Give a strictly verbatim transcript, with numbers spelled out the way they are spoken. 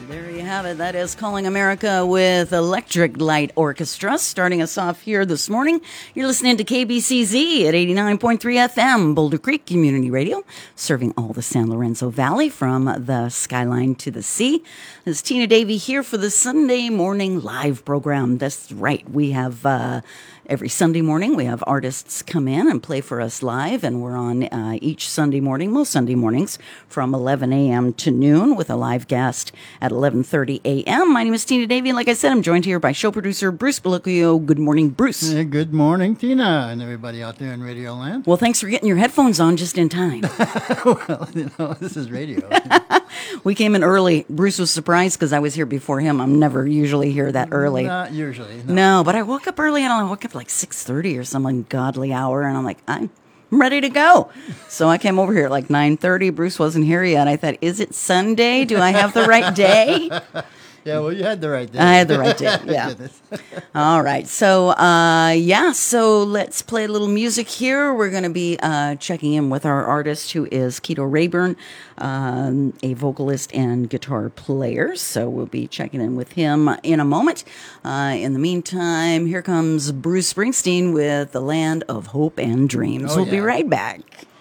There you have it. That is Calling America with Electric Light Orchestra. Starting us off here this morning, you're listening to K B C Z at eighty-nine point three F M, Boulder Creek Community Radio, serving all the San Lorenzo Valley from the skyline to the sea. This is Tina Davey here for the Sunday morning live program. That's right. We have... Uh, Every Sunday morning, we have artists come in and play for us live, and we're on uh, each Sunday morning, most Sunday mornings, from eleven a.m. to noon with a live guest at eleven thirty a.m. My name is Tina Davey, and like I said, I'm joined here by show producer Bruce Bellicchio. Good morning, Bruce. Hey, good morning, Tina, and everybody out there in Radio Land. Well, thanks for getting your headphones on just in time. Well, you know, this is radio. We came in early. Bruce was surprised because I was here before him. I'm never usually here that early. Not usually. No, no but I woke up early, and I woke up like six thirty or some ungodly hour, and I'm like, I'm ready to go. So I came over here at like nine thirty. Bruce wasn't here yet. I thought, is it Sunday? Do I have the right day? Yeah, well, you had the right day. I had the right day, yeah. All right. So, uh, yeah, so let's play a little music here. We're going to be uh, checking in with our artist, who is Keto Rayburn, um, a vocalist and guitar player. So we'll be checking in with him in a moment. Uh, in the meantime, here comes Bruce Springsteen with The Land of Hope and Dreams. Oh, we'll yeah. be right back.